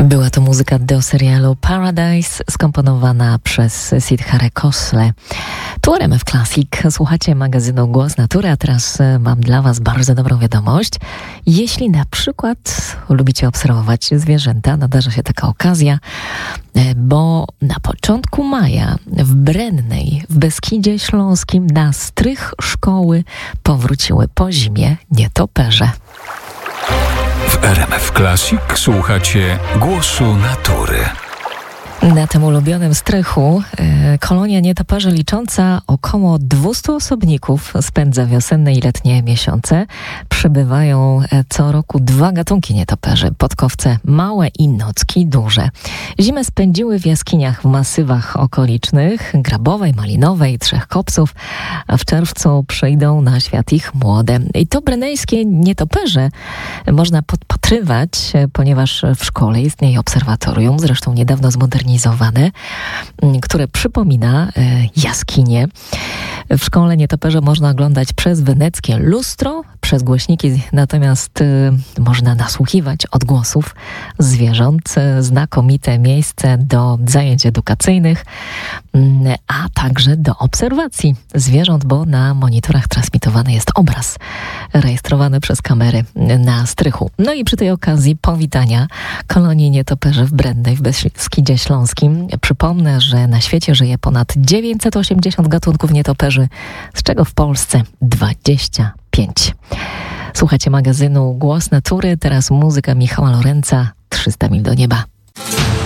Była to muzyka do serialu Paradise, skomponowana przez Siddhartha Khosla. Tu RMF Classic, słuchacie magazynu Głos Natury, a teraz mam dla Was bardzo dobrą wiadomość. Jeśli na przykład lubicie obserwować zwierzęta, nadarza się taka okazja, bo na początku maja w Brennej, w Beskidzie Śląskim, na strych szkoły powróciły po zimie nietoperze. W RMF Classic słuchacie Głosu Natury. Na tym ulubionym strychu kolonia nietoperzy licząca około 200 osobników spędza wiosenne i letnie miesiące. Przybywają co roku 2 gatunki nietoperzy, podkowce małe i nocki duże. Zimę spędziły w jaskiniach w masywach okolicznych, Grabowej, Malinowej, Trzech Kopców, a w czerwcu przyjdą na świat ich młode. I to brenejskie nietoperze można podpatrywać, ponieważ w szkole istnieje obserwatorium, zresztą niedawno zmodernizowane, które przypomina jaskinie. W szkole nietoperze można oglądać przez weneckie lustro, przez głośniki, natomiast można nasłuchiwać odgłosów zwierząt. Znakomite miejsce do zajęć edukacyjnych, a także do obserwacji zwierząt, bo na monitorach transmitowany jest obraz rejestrowany przez kamery na strychu. No i przy tej okazji powitania kolonii nietoperzy w Brennej, w Beskidzie Śląskim. Przypomnę, że na świecie żyje ponad 980 gatunków nietoperzy, z czego w Polsce 25. Słuchacie magazynu Głos Natury, teraz muzyka Michała Lorenza, 300 mil do nieba.